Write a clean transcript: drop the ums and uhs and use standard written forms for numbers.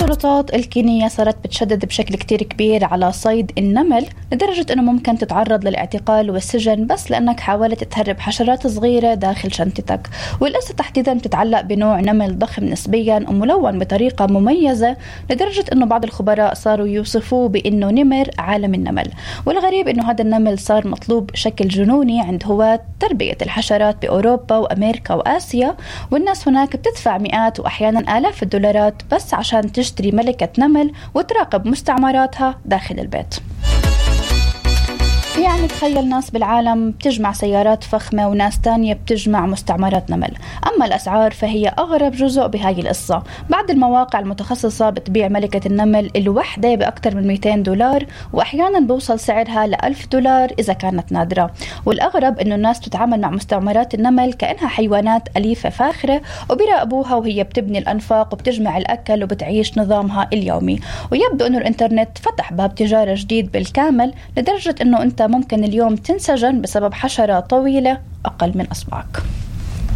السلطات الكينية صارت بتشدد بشكل كتير كبير على صيد النمل، لدرجة أنه ممكن تتعرض للاعتقال والسجن بس لأنك حاولت تهرب حشرات صغيرة داخل شنطتك. والقصة تحديدا بتتعلق بنوع نمل ضخم نسبيا وملون بطريقة مميزة، لدرجة أنه بعض الخبراء صاروا يوصفوه بأنه نمر عالم النمل. والغريب أنه هذا النمل صار مطلوب بشكل جنوني عند هواة تربية الحشرات بأوروبا وأمريكا وآسيا، والناس هناك بتدفع مئات وأحيانا آلاف الدولارات بس عشان تشتري ملكة نمل وتراقب مستعمراتها داخل البيت. يعني تخيل ناس بالعالم بتجمع سيارات فخمة وناس تانية بتجمع مستعمرات نمل. أما الأسعار فهي أغرب جزء بهاي القصة. بعض المواقع المتخصصة بتبيع ملكة النمل الوحدة بأكثر من $200، وأحيانا بوصل سعرها $1000 إذا كانت نادرة. والأغرب إنه الناس بتتعامل مع مستعمرات النمل كأنها حيوانات أليفة فاخرة، وبيراقبوها وهي بتبني الأنفاق وبتجمع الأكل وبتعيش نظامها اليومي. ويبدو إنه الإنترنت فتح باب تجارة جديد بالكامل، لدرجة إنه أنت ممكن اليوم تنسجن بسبب حشرة طويلة أقل من أصبعك.